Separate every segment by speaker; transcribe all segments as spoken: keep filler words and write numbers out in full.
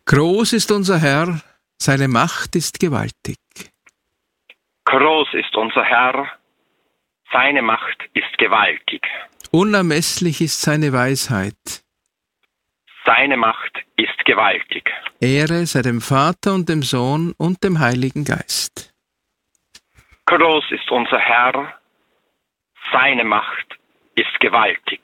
Speaker 1: Groß ist unser Herr, seine Macht ist gewaltig.
Speaker 2: Groß ist unser Herr, seine Macht ist gewaltig.
Speaker 1: Unermesslich ist seine Weisheit.
Speaker 2: Seine Macht ist gewaltig.
Speaker 1: Ehre sei dem Vater und dem Sohn und dem Heiligen Geist.
Speaker 2: Groß ist unser Herr, seine Macht ist gewaltig.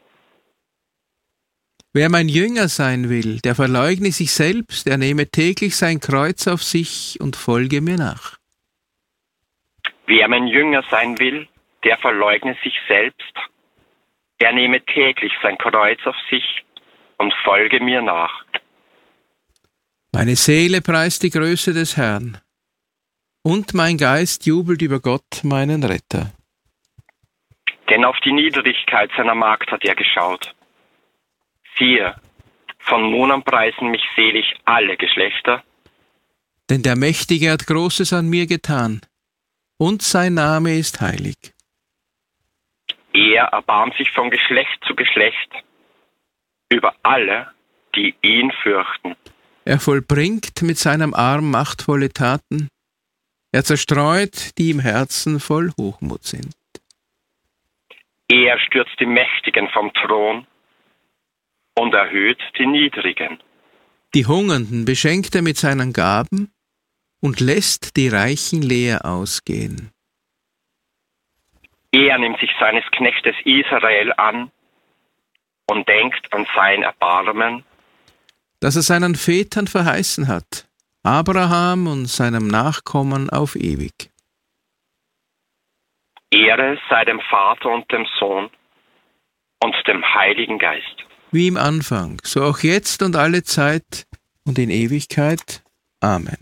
Speaker 1: Wer mein Jünger sein will, der verleugne sich selbst, er nehme täglich sein Kreuz auf sich und folge mir nach.
Speaker 2: Wer mein Jünger sein will, der verleugne sich selbst, er nehme täglich sein Kreuz auf sich und folge mir nach.
Speaker 1: Meine Seele preist die Größe des Herrn, und mein Geist jubelt über Gott, meinen Retter.
Speaker 2: Denn auf die Niedrigkeit seiner Magd hat er geschaut. Siehe, von nun an preisen mich selig alle Geschlechter.
Speaker 1: Denn der Mächtige hat Großes an mir getan, und sein Name ist heilig.
Speaker 2: Er erbarmt sich von Geschlecht zu Geschlecht über alle, die ihn fürchten.
Speaker 1: Er vollbringt mit seinem Arm machtvolle Taten. Er zerstreut, die im Herzen voll Hochmut sind.
Speaker 2: Er stürzt die Mächtigen vom Thron und erhöht die Niedrigen.
Speaker 1: Die Hungernden beschenkt er mit seinen Gaben und lässt die Reichen leer ausgehen.
Speaker 2: Er nimmt sich seines Knechtes Israel an und denkt an sein Erbarmen,
Speaker 1: das er seinen Vätern verheißen hat, Abraham und seinem Nachkommen auf ewig.
Speaker 2: Ehre sei dem Vater und dem Sohn und dem Heiligen Geist.
Speaker 1: Wie im Anfang, so auch jetzt und alle Zeit und in Ewigkeit. Amen.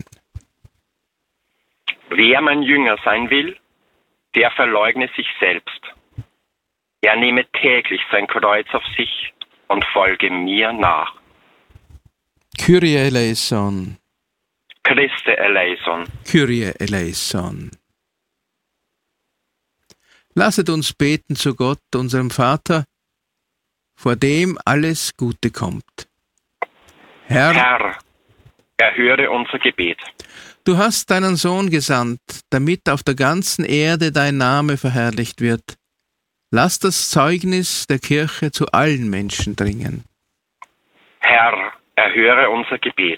Speaker 2: Wer mein Jünger sein will, der verleugne sich selbst. Er nehme täglich sein Kreuz auf sich und folge mir nach.
Speaker 1: Kyrie eleison.
Speaker 2: Christe eleison.
Speaker 1: Kyrie eleison. Lasset uns beten zu Gott, unserem Vater, vor dem alles Gute kommt. Herr,
Speaker 2: Herr, erhöre unser Gebet.
Speaker 1: Du hast deinen Sohn gesandt, damit auf der ganzen Erde dein Name verherrlicht wird. Lass das Zeugnis der Kirche zu allen Menschen dringen.
Speaker 2: Herr, erhöre unser Gebet.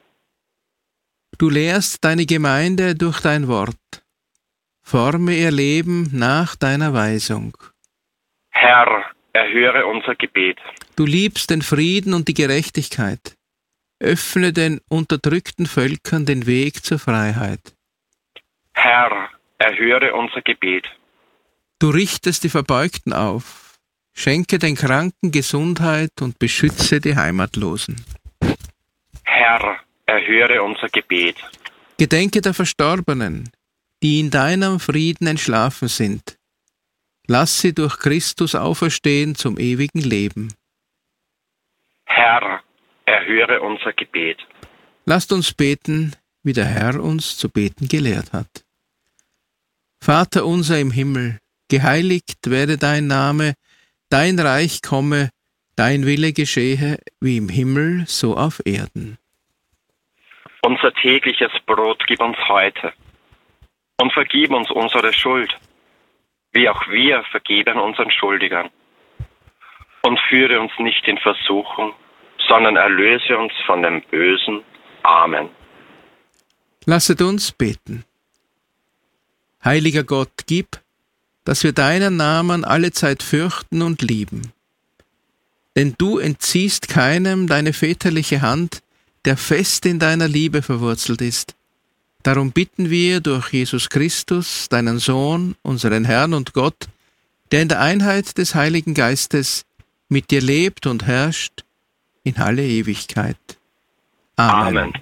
Speaker 1: Du lehrst deine Gemeinde durch dein Wort. Forme ihr Leben nach deiner Weisung.
Speaker 2: Herr, erhöre unser Gebet.
Speaker 1: Du liebst den Frieden und die Gerechtigkeit. Öffne den unterdrückten Völkern den Weg zur Freiheit.
Speaker 2: Herr, erhöre unser Gebet.
Speaker 1: Du richtest die Verbeugten auf. Schenke den Kranken Gesundheit und beschütze die Heimatlosen.
Speaker 2: Herr, erhöre unser Gebet.
Speaker 1: Gedenke der Verstorbenen, die in deinem Frieden entschlafen sind. Lass sie durch Christus auferstehen zum ewigen Leben.
Speaker 2: Herr, erhöre unser Gebet.
Speaker 1: Lasst uns beten, wie der Herr uns zu beten gelehrt hat. Vater unser im Himmel, geheiligt werde dein Name, dein Reich komme, dein Wille geschehe, wie im Himmel, so auf Erden.
Speaker 2: Unser tägliches Brot gib uns heute und vergib uns unsere Schuld, wie auch wir vergeben unseren Schuldigern. Und führe uns nicht in Versuchung, sondern erlöse uns von dem Bösen. Amen.
Speaker 1: Lasset uns beten. Heiliger Gott, gib, dass wir deinen Namen allezeit fürchten und lieben. Denn du entziehst keinem deine väterliche Hand, der fest in deiner Liebe verwurzelt ist. Darum bitten wir durch Jesus Christus, deinen Sohn, unseren Herrn und Gott, der in der Einheit des Heiligen Geistes mit dir lebt und herrscht in alle Ewigkeit. Amen.
Speaker 2: Amen.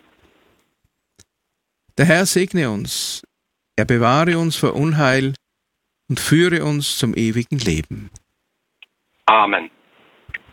Speaker 1: Der Herr segne uns, er bewahre uns vor Unheil und führe uns zum ewigen Leben.
Speaker 2: Amen.